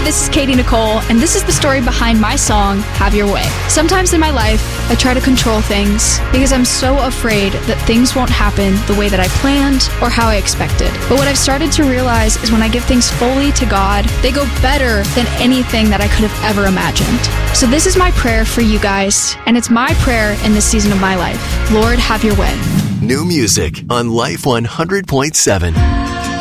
this is Katie Nicole, and this is the story behind my song, Have Your Way. Sometimes in my life, I try to control things because I'm so afraid that things won't happen the way that I planned or how I expected. But what I've started to realize is when I give things fully to God, they go better than anything that I could have ever imagined. So this is my prayer for you guys, and it's my prayer in this season of my life. Lord, have your way. New music on Life 100.7.